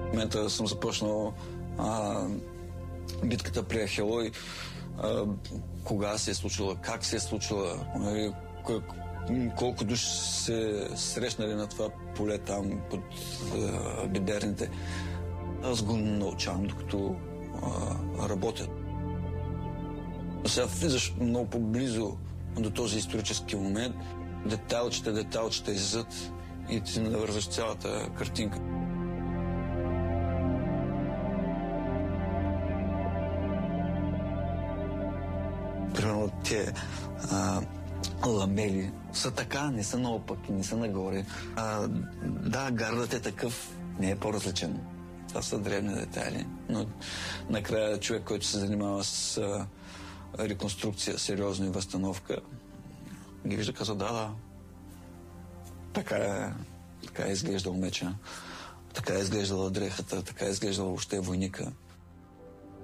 В момента съм започнал битката при Ахелой. Кога се е случила, как се е случила, колко души се срещнали на това поле там под бедерните. Аз го научавам, докато работя. Сега влизаш много по-близо до този исторически момент. Детайлчета излизат и ти навързваш цялата картинка. Примерно те ламели са така, не са наопаки, не са нагоре. Да, гардът е такъв, не е по-различен. Това са древни детайли, но накрая човек, който се занимава с реконструкция, сериозна възстановка, ги вижда, казва, да, така е изглеждал меча, така е изглеждала дрехата, така е изглеждала въобще войника.